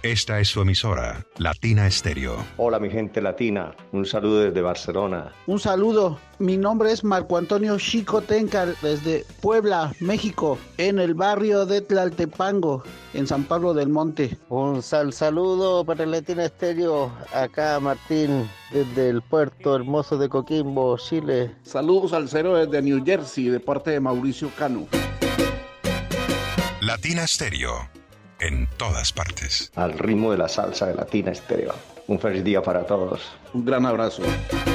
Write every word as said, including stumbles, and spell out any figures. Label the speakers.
Speaker 1: Esta es su emisora, Latina Estéreo.
Speaker 2: Hola mi gente latina, un saludo desde Barcelona.
Speaker 3: Un saludo, mi nombre es Marco Antonio Chico Tencar desde Puebla, México, en el barrio de Tlaltepango, en San Pablo del Monte.
Speaker 4: Un sal saludo para Latina Estéreo, acá Martín desde el puerto hermoso de Coquimbo, Chile.
Speaker 5: Saludos al cero desde New Jersey, de parte de Mauricio Cano.
Speaker 1: Latina Estéreo, en todas partes.
Speaker 2: Al ritmo de la salsa de Latina Estéreo. Un feliz día para todos.
Speaker 5: Un gran abrazo.